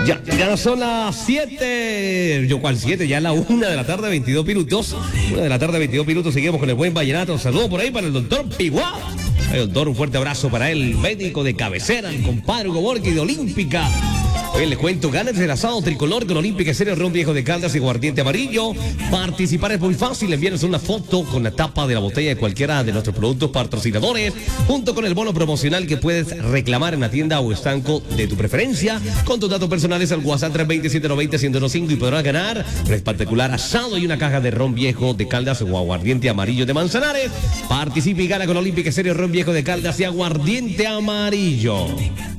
Ya son las 7. ¿Yo cuál 7? Ya la 1 de la tarde, 22 minutos. 1 de la tarde, 22 minutos. Seguimos con el buen vallenato. Saludos por ahí para el doctor Piguá. Ay, doctor, un fuerte abrazo para él. Médico de cabecera, el compadre Hugo Borghi de Olímpica. Hoy les cuento, ganas el asado tricolor con Olímpica Serio, ron viejo de Caldas y aguardiente amarillo. Participar es muy fácil, envíanos una foto con la tapa de la botella de cualquiera de nuestros productos patrocinadores, junto con el bono promocional que puedes reclamar en la tienda o estanco de tu preferencia, con tus datos personales al WhatsApp 320-790-1015 y podrás ganar un espectacular asado y una caja de ron viejo de Caldas o aguardiente amarillo de Manzanares. Participa y gana con Olímpica Serio, ron viejo de Caldas y aguardiente amarillo.